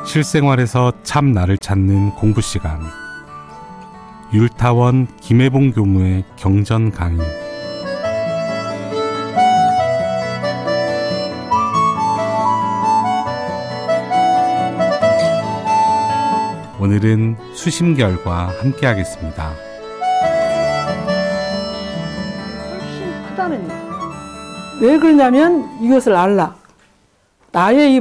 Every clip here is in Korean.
실생활에서 참 나를 찾는 공부 시간. 율타원 김혜봉 교무의 경전 강의. 오늘은 수심결과 함께 하겠습니다. 훨씬 크다는 얘기예요. 왜 그러냐면 이것을 알라. 나의 이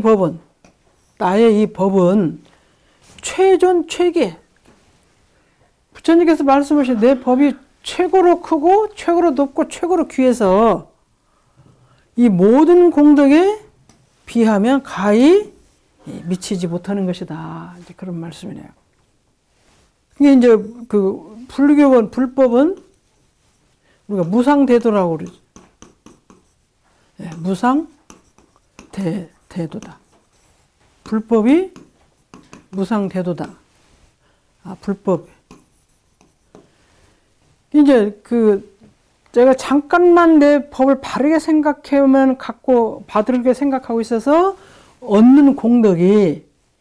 법은 최존 최계. 부처님께서 말씀하신 내 법이 최고로 크고 최고로 높고 최고로 귀해서 이 모든 공덕에 비하면 가히 미치지 못하는 것이다. 이제 그런 말씀이네요. 이게 이제 그 불법은 우리가 무상대도라고 그러죠. 네, 무상대도다. 불법이 무상대도다. 불법. 이제 제가 잠깐만 내 법을 바르게 생각하면 바르게 생각하고 있어서 얻는 공덕이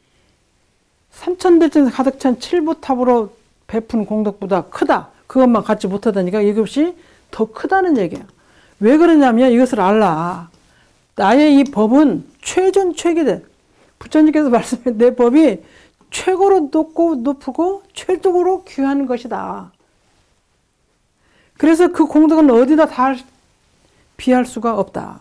삼천대천에서 가득 찬 칠보탑으로 베푼 공덕보다 크다. 그것만 갖지 못하다니까 이것이 더 크다는 얘기예요. 왜 그러냐면 이것을 알라. 나의 이 법은 최존 최기대. 부처님께서 말씀해 내 법이 최고로 높고 최고로 귀한 것이다. 그래서 그 공덕은 어디다 다 비할 수가 없다.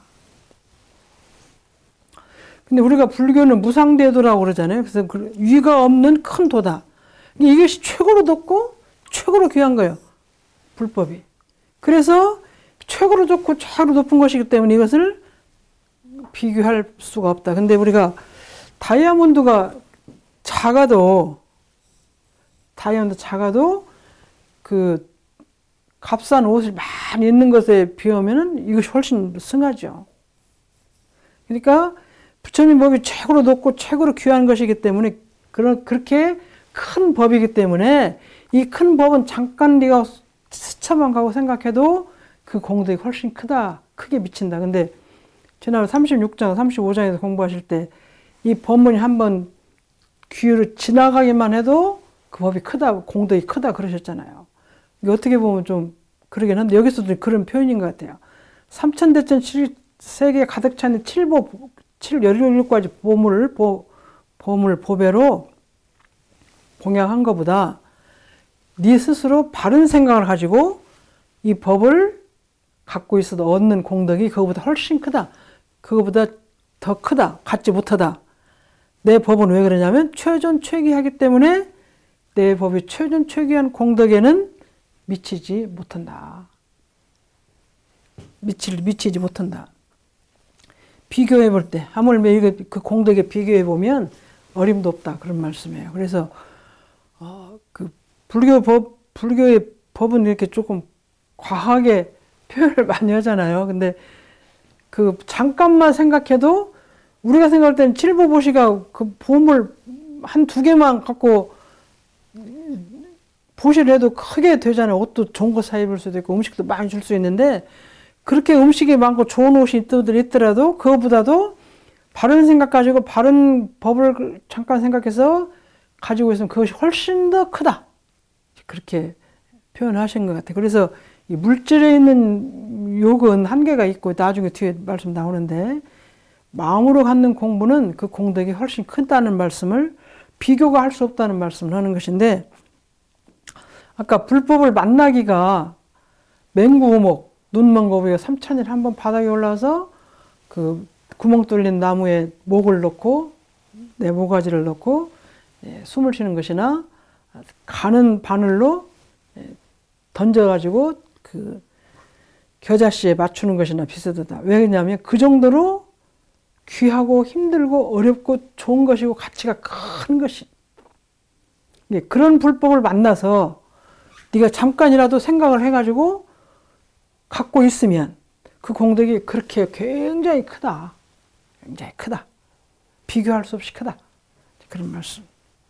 근데 우리가 불교는 무상대도라고 그러잖아요. 그래서 위가 없는 큰 도다. 이것이 최고로 높고 최고로 귀한 거예요. 불법이. 그래서 최고로 좋고 최고로 높은 것이기 때문에 이것을 비교할 수가 없다. 근데 우리가 다이아몬드가 작아도 그 값싼 옷을 많이 입는 것에 비하면은 이것이 훨씬 승하죠. 그러니까 부처님 법이 최고로 높고 최고로 귀한 것이기 때문에 그렇게 큰 법이기 때문에 이 큰 법은 잠깐 네가 스쳐만 가고 생각해도 그 공덕이 훨씬 크게 미친다. 근데 지난 36장, 35장에서 공부하실 때 이 법문이 한번 귀로 지나가기만 해도 그 법이 크다, 공덕이 크다 그러셨잖아요. 이게 어떻게 보면 좀 그러긴 한데 여기서도 그런 표현인 것 같아요. 삼천대천 세계에 가득 차는 16가지 보물 보배로 공양한 것보다 네 스스로 바른 생각을 가지고 이 법을 갖고 있어도 얻는 공덕이 그거보다 훨씬 크다. 그거보다 더 크다. 갖지 못하다. 내 법은 왜 그러냐면 최존 최기하기 때문에 내 법이 최존 최기한 공덕에는 미치지 못한다. 미치지 못한다. 비교해 볼 때, 하물며 이거 그 공덕에 비교해 보면 어림도 없다. 그런 말씀이에요. 그래서 그 불교의 법은 이렇게 조금 과하게 표현을 많이 하잖아요. 근데 그 잠깐만 생각해도 우리가 생각할 때는 칠보보시가 그 보물 한 두 개만 갖고 보시를 해도 크게 되잖아요. 옷도 좋은 거 사 입을 수도 있고 음식도 많이 줄 수 있는데 그렇게 음식이 많고 좋은 옷이 있더라도 그거보다도 바른 생각 가지고 바른 법을 잠깐 생각해서 가지고 있으면 그것이 훨씬 더 크다. 그렇게 표현하신 것 같아요. 그래서 이 물질에 있는 욕은 한계가 있고 나중에 뒤에 말씀 나오는데 마음으로 갖는 공부는 그 공덕이 훨씬 크다는 말씀을 비교가 할 수 없다는 말씀을 하는 것인데 아까 불법을 만나기가 맹구우목 눈먼 거북이가 3000일 한번 바닥에 올라와서 그 구멍 뚫린 나무에 목을 넣고 내 모가지를 넣고 숨을 쉬는 것이나 가는 바늘로 던져가지고 그 겨자씨에 맞추는 것이나 비슷하다. 왜냐하면 그 정도로 귀하고 힘들고 어렵고 좋은 것이고 가치가 큰 것이. 그런 불법을 만나서 네가 잠깐이라도 생각을 해가지고 갖고 있으면 그 공덕이 그렇게 굉장히 크다. 굉장히 크다. 비교할 수 없이 크다. 그런 말씀.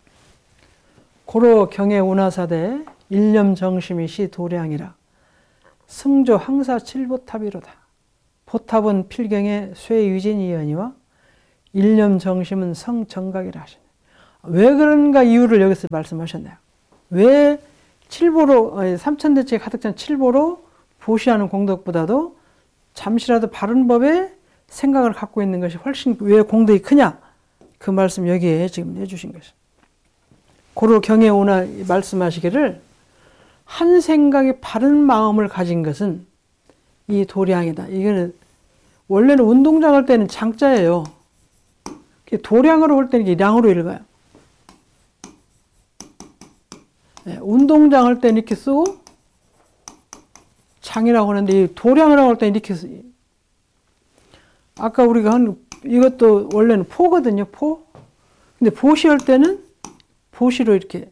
고로 경에 운하사대 일념정심이 시 도량이라 승조 항사 칠보탑이로다. 보탑은 필경의 쇠유진이여니와 일념정심은 성정각이라 하시네. 왜 그런가 이유를 여기서 말씀하셨나요? 왜 삼천대체 가득 찬 칠보로 보시하는 공덕보다도 잠시라도 바른 법에 생각을 갖고 있는 것이 훨씬 왜 공덕이 크냐? 그 말씀 여기에 지금 해주신 것이죠. 고로 경에 오나 말씀하시기를 한 생각에 바른 마음을 가진 것은 이 도량이다. 이거는 원래는 운동장 할 때는 장자예요. 도량으로 볼 때는 이게 량으로 읽어요. 네, 운동장 할 때는 이렇게 쓰고 장이라고 하는데 이 도량이라고 할 때는 이렇게 쓰요. 아까 우리가 한 이것도 원래는 포거든요. 포. 근데 보시 할 때는 보시로 이렇게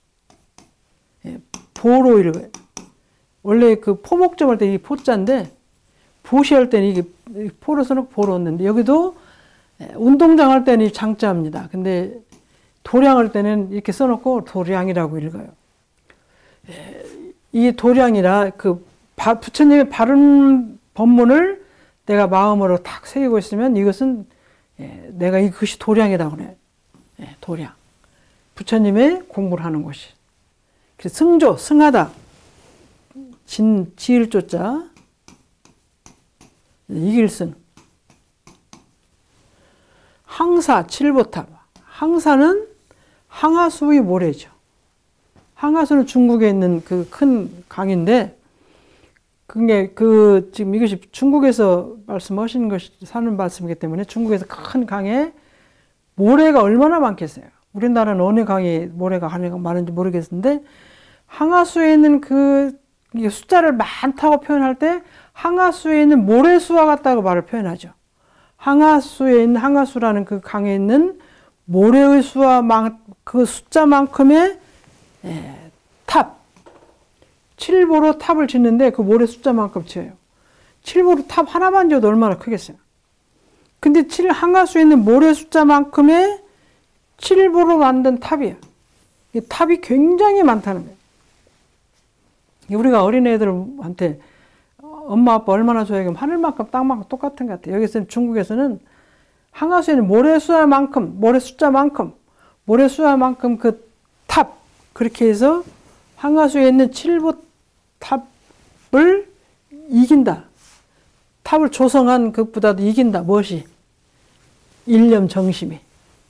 보로 읽어요. 원래 그 포목점 할 때 이 포자인데 보시 할 때는 이게 포로 써놓고 보로 얻는데 여기도 운동장 할 때는 장자입니다. 근데 도량 할 때는 이렇게 써놓고 도량이라고 읽어요. 이 도량이라 그 부처님의 바른 법문을 내가 마음으로 탁 새기고 있으면 이것은 내가 이것이 도량이라고 그래요. 도량. 부처님의 공부를 하는 것이. 그래서 승조, 승하다. 지을 조자. 이길 승. 항사, 칠보탑. 항사는 항하수의 모래죠. 항하수는 중국에 있는 그 큰 강인데, 그게 지금 이것이 중국에서 말씀하신 것이 사는 말씀이기 때문에 중국에서 큰 강에 모래가 얼마나 많겠어요. 우리나라는 어느 강에 모래가 많은지 모르겠는데, 항하수에 있는 이게 숫자를 많다고 표현할 때, 항하수에 있는 모래수와 같다고 말을 표현하죠. 항하수라는 그 강에 있는 모래의 수와 그 숫자만큼의 탑. 칠보로 탑을 짓는데 그 모래 숫자만큼 지어요. 칠보로 탑 하나만 지어도 얼마나 크겠어요. 근데 항하수에 있는 모래 숫자만큼의 칠보로 만든 탑이에요. 이 탑이 굉장히 많다는 거예요. 우리가 어린애들한테 엄마 아빠 얼마나 좋아해? 그럼 하늘만큼 땅만큼 똑같은 것 같아요. 여기서는 중국에서는 항하수에는 모래 숫자만큼 그 탑, 그렇게 해서 항하수에 있는 칠보 탑을 이긴다. 탑을 조성한 것보다도 이긴다. 무엇이? 일념 정심이.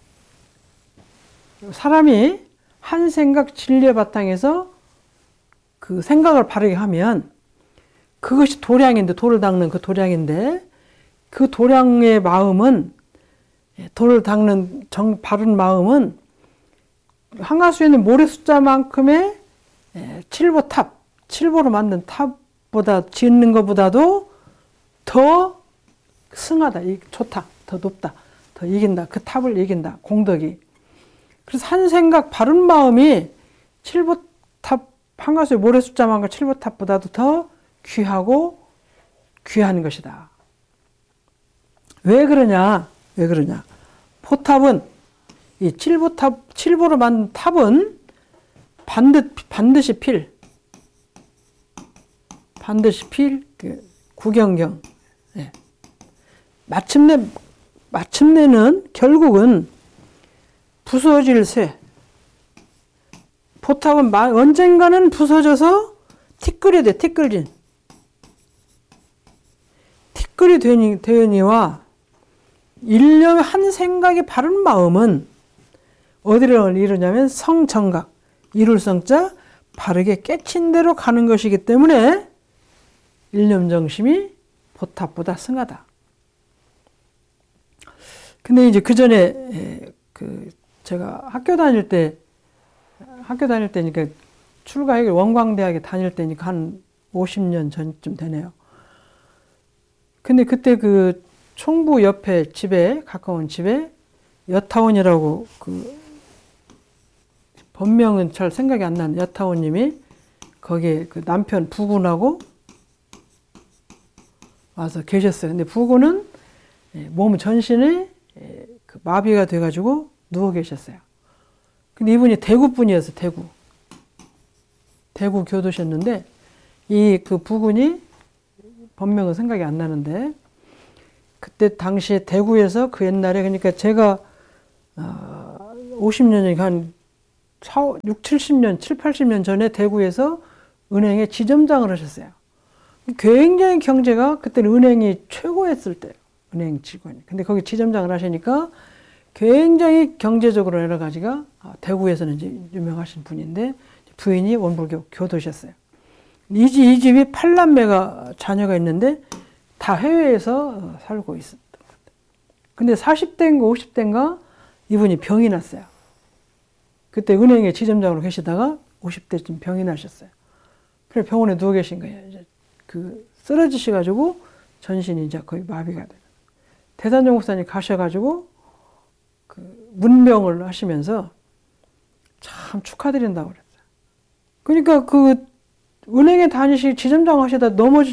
사람이 한 생각 진리의 바탕에서 그 생각을 바르게 하면 그것이 도량인데, 돌을 닦는 그 도량인데, 그 도량의 마음은, 돌을 닦는 바른 마음은 항하수에 있는 모래 숫자만큼의 칠보로 만든 탑보다 짓는 것보다도 더 승하다, 좋다, 더 높다, 더 이긴다, 그 탑을 이긴다, 공덕이. 그래서 한 생각 바른 마음이 칠보탑, 항하수의 모래 숫자만큼 칠보탑보다도 더 귀하고 귀한 것이다. 왜 그러냐? 포탑은, 이 칠보로 만든 탑은 반드시 필, 구경경. 마침내는 결국은 부서질 새. 포탑은 언젠가는 부서져서 티끌이 돼, 티끌이 되니와 일념의 한 생각이 바른 마음은 어디를 이루냐면 성정각, 이룰 성자, 바르게 깨친 대로 가는 것이기 때문에 일념정심이 포탑보다 승하다. 근데 이제 그 전에 제가 학교 다닐 때니까 출가하기 원광대학에 다닐 때니까 한 50년 전쯤 되네요. 근데 그때 그 총부 옆에 가까운 집에 여타원이라고 본명은 잘 생각이 안 나는 여타원님이 거기에 그 남편 부군하고 와서 계셨어요. 근데 부군은 몸 전신에 그 마비가 돼가지고 누워 계셨어요. 근데 이분이 대구 분이었어요. 대구 교도셨는데 그 부군이 본명은 생각이 안 나는데 그때 당시에 대구에서 그 옛날에, 그러니까 제가 50년이 한 6, 70년, 7, 80년 전에 대구에서 은행에 지점장을 하셨어요. 굉장히 경제가 그때는 은행이 최고였을 때예요. 은행 직원이. 근데 거기 지점장을 하시니까 굉장히 경제적으로 여러 가지가 대구에서는 이제 유명하신 분인데 부인이 원불교 교도셨어요. 이 집이 8남매가 자녀가 있는데 다 해외에서 살고 있었던 것 같아요. 근데 40대인가 50대인가 이분이 병이 났어요. 그때 은행에 지점장으로 계시다가 50대쯤 병이 나셨어요. 그래 병원에 누워 계신 거예요. 이제 쓰러지셔가지고 전신이 이제 거의 마비가 돼요. 대산정 목사님 가셔가지고 문명을 하시면서 참 축하드린다고 그랬어요. 그러니까 은행에 지점장 하시다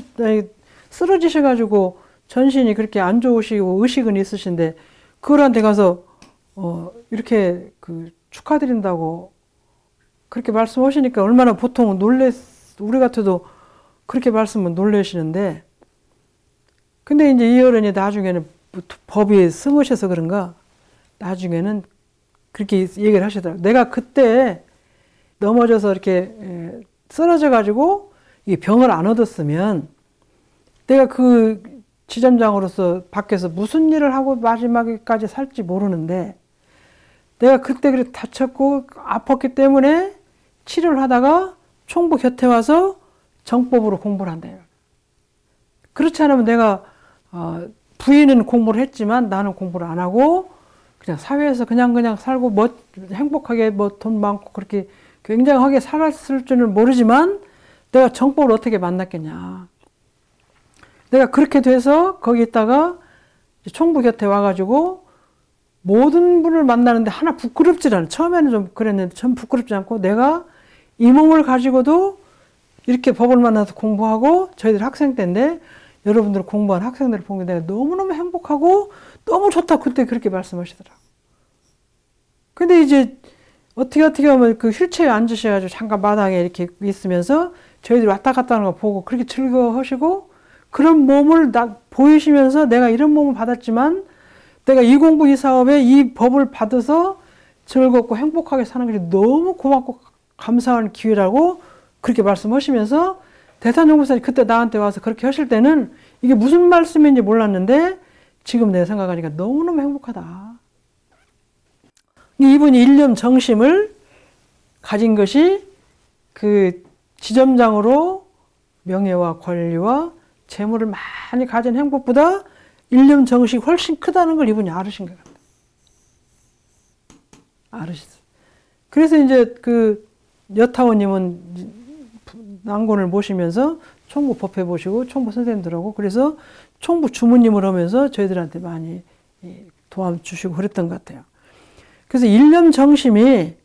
쓰러지셔가지고 전신이 그렇게 안 좋으시고 의식은 있으신데 그들한테 가서 이렇게 축하드린다고 그렇게 말씀하시니까 얼마나 보통 우리 같아도 그렇게 말씀은 놀라시는데 근데 이제 이 어른이 나중에는 법이 승으셔서 그런가 나중에는 그렇게 얘기를 하시더라고요. 내가 그때 넘어져서 이렇게 쓰러져가지고 이 병을 안 얻었으면 내가 그 지점장으로서 밖에서 무슨 일을 하고 마지막까지 살지 모르는데 내가 그때 그렇게 다쳤고 아팠기 때문에 치료를 하다가 총부 곁에 와서 정법으로 공부를 한대요. 그렇지 않으면 내가 부인은 공부를 했지만 나는 공부를 안 하고 그냥 사회에서 그냥 살고 행복하게 돈 많고 그렇게 굉장하게 살았을 줄은 모르지만 내가 정법을 어떻게 만났겠냐. 내가 그렇게 돼서 거기 있다가 총부 곁에 와가지고 모든 분을 만나는데 하나 부끄럽지 않아. 처음에는 좀 그랬는데 전 부끄럽지 않고 내가 이 몸을 가지고도 이렇게 법을 만나서 공부하고 저희들 학생 때인데 여러분들 공부한 학생들을 보면 내가 너무너무 행복하고 너무 좋다. 그때 그렇게 말씀하시더라고요. 근데 이제 어떻게 하면 그 휠체어에 앉으셔가지고 잠깐 마당에 이렇게 있으면서 저희들이 왔다 갔다 하는 거 보고 그렇게 즐거워하시고 그런 몸을 보이시면서 내가 이런 몸을 받았지만 내가 이 공부 이 사업에 이 법을 받아서 즐겁고 행복하게 사는 것이 너무 고맙고 감사한 기회라고 그렇게 말씀하시면서 대산정 목사님 그때 나한테 와서 그렇게 하실 때는 이게 무슨 말씀인지 몰랐는데 지금 내가 생각하니까 너무너무 행복하다. 이분이 일념 정심을 가진 것이 그 지점장으로 명예와 권리와 재물을 많이 가진 행복보다 일념 정식이 훨씬 크다는 걸 이분이 알으신 것 같아요. 알으셨어요. 그래서 이제 그 여타원님은 난곤을 모시면서 총부 법회 보시고 총부 선생님들하고 그래서 총부 주무님을 하면서 저희들한테 많이 도움 주시고 그랬던 것 같아요. 그래서 일념 정심이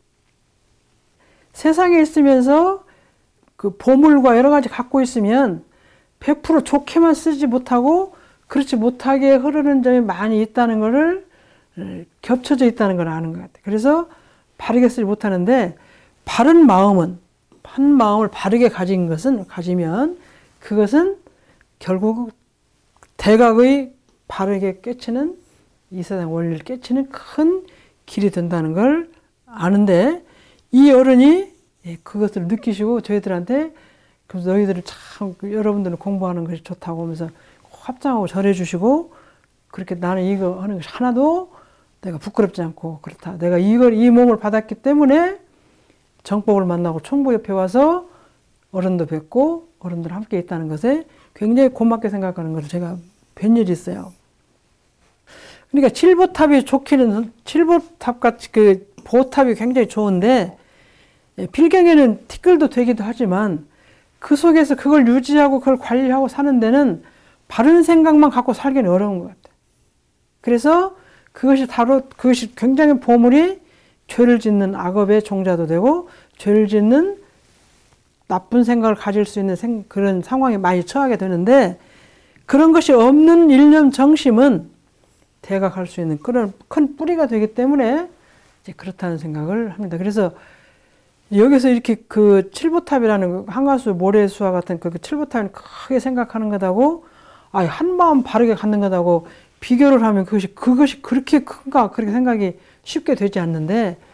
세상에 있으면서 그 보물과 여러 가지 갖고 있으면 100% 좋게만 쓰지 못하고 그렇지 못하게 흐르는 점이 많이 있다는 것을 겹쳐져 있다는 걸 아는 것 같아요. 그래서 바르게 쓰지 못하는데 바른 마음은 한 마음을 바르게 가지면 그것은 결국 대각의 바르게 깨치는 이 세상 원리를 깨치는 큰 길이 된다는 걸 아는데 이 어른이 그것을 느끼시고 저희들한테 그래서 너희들을 참 여러분들은 공부하는 것이 좋다고 하면서 합장하고 절해 주시고 그렇게 나는 이거 하는 것이 하나도 내가 부끄럽지 않고 그렇다. 내가 이 몸을 받았기 때문에 정법을 만나고 총부 옆에 와서 어른도 뵙고 어른들 함께 있다는 것에 굉장히 고맙게 생각하는 것을 제가 뵌 일이 있어요. 그러니까 칠보탑이 좋기는 칠보탑같이 그 보탑이 굉장히 좋은데 필경에는 티끌도 되기도 하지만 그 속에서 그걸 유지하고 그걸 관리하고 사는 데는 바른 생각만 갖고 살기는 어려운 것 같아요. 그래서 그것이 굉장히 보물이 죄를 짓는 악업의 종자도 되고 죄를 짓는 나쁜 생각을 가질 수 있는 그런 상황에 많이 처하게 되는데 그런 것이 없는 일념 정심은 대각할 수 있는 그런 큰 뿌리가 되기 때문에 이제 그렇다는 생각을 합니다. 그래서 여기서 이렇게 그 칠보탑이라는 한가수 모래수와 같은 그 칠보탑을 크게 생각하는 것하고 한 마음 바르게 갖는 것하고 비교를 하면 그것이 그렇게 큰가 그렇게 생각이 쉽게 되지 않는데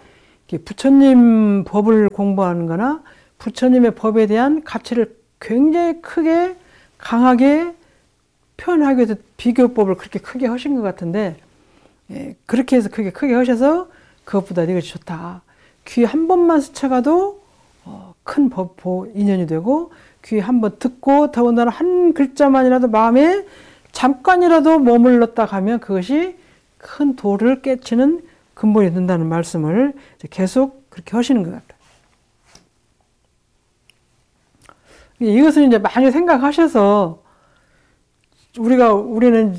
부처님 법을 공부하는 거나 부처님의 법에 대한 가치를 굉장히 크게 강하게 표현하기 위해서 비교법을 그렇게 크게 하신 것 같은데, 그렇게 해서 크게 하셔서 그것보다 이것이 좋다. 귀 한 번만 스쳐가도 큰 인연이 되고, 귀 한 번 듣고 더군다나 한 글자만이라도 마음에 잠깐이라도 머물렀다 가면 그것이 큰 도를 깨치는 근본이 된다는 말씀을 계속 그렇게 하시는 것 같아요. 이것을 이제 많이 생각하셔서 우리는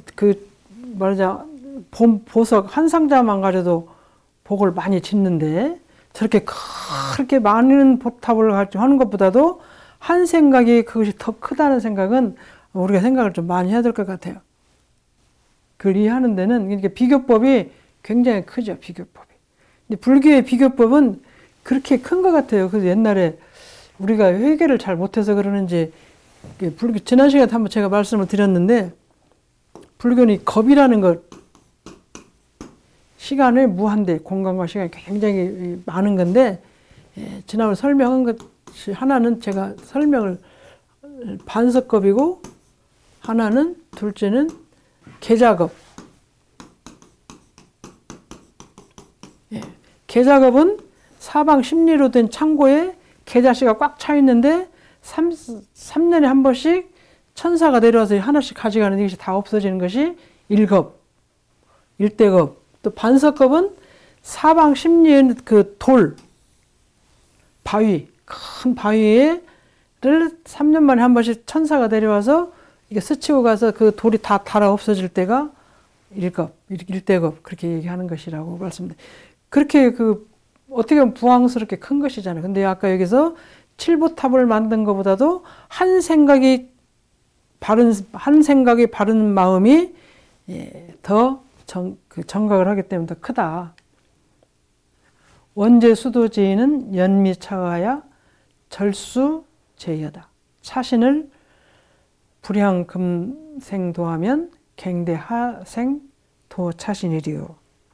보석 한 상자만 가져도 복을 많이 짓는데 저렇게 그렇게 많은 보탑을 하는 것보다도 한 생각이 그것이 더 크다는 생각은 우리가 생각을 좀 많이 해야 될 것 같아요. 그걸 이해하는 데는 이렇게 비교법이 굉장히 크죠, 비교법이. 근데 불교의 비교법은 그렇게 큰 것 같아요. 그래서 옛날에 우리가 회개를 잘 못해서 그러는지, 불교, 지난 시간에 한번 제가 말씀을 드렸는데, 불교는 겁이라는 것, 시간을 무한대, 공간과 시간이 굉장히 많은 건데, 지난번에 설명한 것이 하나는 제가 설명을 반석겁이고, 둘째는 계작업. 계작업은 사방 십리로 된 창고에 계자씨가 꽉 차 있는데 3년에 한 번씩 천사가 내려와서 하나씩 가져가는 이것이 다 없어지는 것이 일겁, 일대겁. 또 반석겁은 사방 십리의 그 돌, 바위, 큰 바위를 3년 만에 한 번씩 천사가 내려와서 이게 스치고 가서 그 돌이 다 달아 없어질 때가 일겁, 일대겁, 그렇게 얘기하는 것이라고 말씀드립니다. 그렇게 어떻게 보면 부황스럽게 큰 것이잖아요. 근데 아까 여기서 칠보탑을 만든 것보다도 한 생각이 바른 마음이 더 정각을 하기 때문에 더 크다. 원제 수도지인은 연미차가야 절수제여다. 차신을 불향금생도하면 갱대하생 도차신이리요.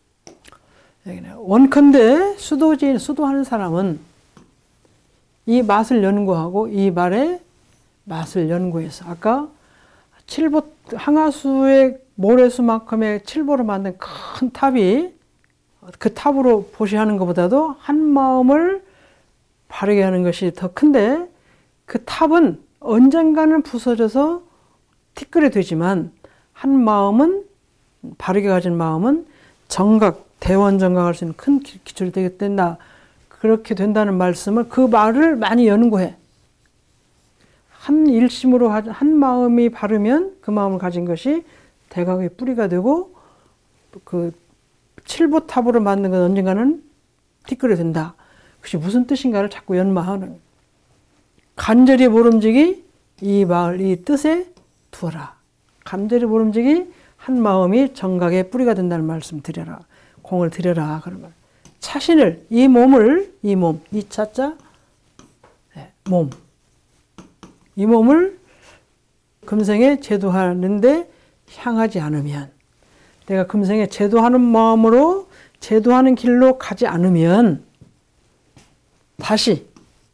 원컨대 수도하는 사람은 이 맛을 연구하고 이 말의 맛을 연구해서 아까 항아수의 모래수만큼의 칠보로 만든 큰 탑이 그 탑으로 보시하는 것보다도 한 마음을 바르게 하는 것이 더 큰데, 그 탑은 언젠가는 부서져서 티끌이 되지만 한 마음은, 바르게 가진 마음은 정각, 대원 정각할 수 있는 큰 기초를 되게 된다. 그렇게 된다는 말씀을, 그 말을 많이 연구해. 한 일심으로 한 마음이 바르면 그 마음을 가진 것이 대각의 뿌리가 되고, 그 칠보탑으로 만든 건 언젠가는 티끌이 된다. 그것이 무슨 뜻인가를 자꾸 연마하는. 간절히 모름지기 이 마을 이 뜻에 두어라. 간절히 모름지기 한 마음이 정각의 뿌리가 된다는 말씀 드려라. 공을 드려라. 그러면 차신을, 이 차자 몸, 이 몸을 금생에 제도하는데 향하지 않으면, 내가 금생에 제도하는 마음으로 제도하는 길로 가지 않으면 다시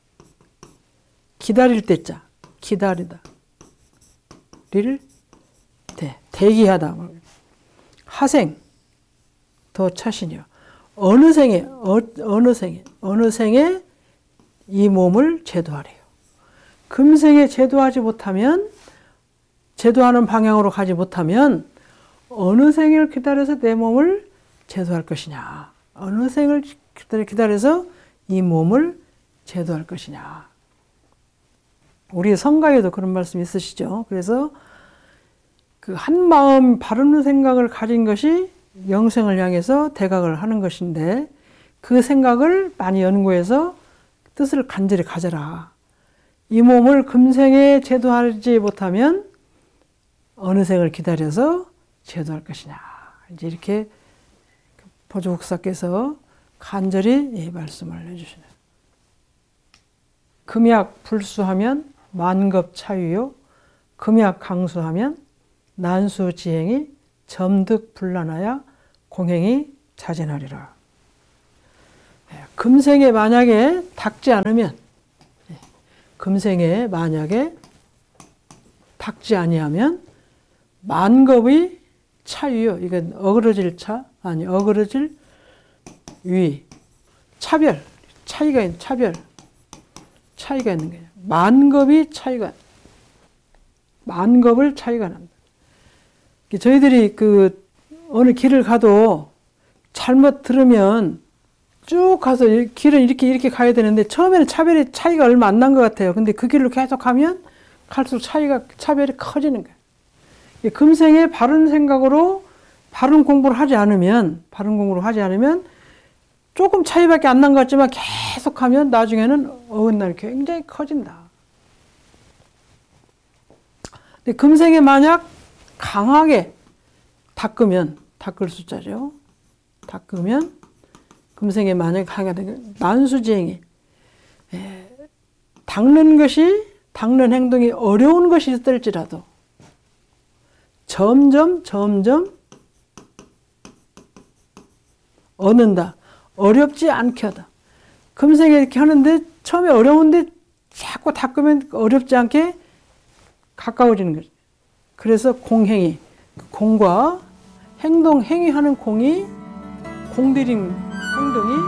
기다릴 때자, 기다리다, 리를 대기하다, 하생 더 차신이요. 어느 생에 이 몸을 제도하래요. 금생에 제도하지 못하면, 제도하는 방향으로 가지 못하면 어느 생을 기다려서 내 몸을 제도할 것이냐. 어느 생을 기다려서 이 몸을 제도할 것이냐. 우리 성가에도 그런 말씀 있으시죠. 그래서 그 한 마음 바르는 생각을 가진 것이 영생을 향해서 대각을 하는 것인데, 그 생각을 많이 연구해서 뜻을 간절히 가져라. 이 몸을 금생에 제도하지 못하면 어느 생을 기다려서 제도할 것이냐. 이제 이렇게 보조국사께서 간절히 말씀을 해주시네요. 금약 불수하면 만겁차유요. 금약 강수하면 난수지행이 점득불란하여 공행이 자진하리라. 금생에 만약에 닦지 않으면, 금생에 만약에 닦지 아니하면 만겁의 차위요. 이건 어그러질 차, 아니 어그러질 위. 차별, 차이가 있는, 차이가 있는 거예요. 만겁이 차이가, 만겁을 차이가 난다. 저희들이 그 어느 길을 가도 잘못 들으면 쭉 가서 길은 이렇게 가야 되는데 처음에는 차이가 얼마 안 난 것 같아요. 근데 그 길로 계속 가면 갈수록 차별이 커지는 거예요. 금생에 바른 생각으로 바른 공부를 하지 않으면 조금 차이밖에 안 난 것 같지만 계속하면 나중에는 어긋날이 굉장히 커진다. 근데 금생에 만약 강하게 닦으면, 닦을 숫자죠. 닦으면 금생에 만약 강하게 닦으면 만수지행이, 닦는 행동이 어려운 것이 있을지라도 점점 얻는다. 어렵지 않게 하다. 금생에 이렇게 하는데 처음에 어려운데 자꾸 닦으면 어렵지 않게 가까워지는 거죠. 그래서 공행이, 공과 행위하는 공이 공들임 행동이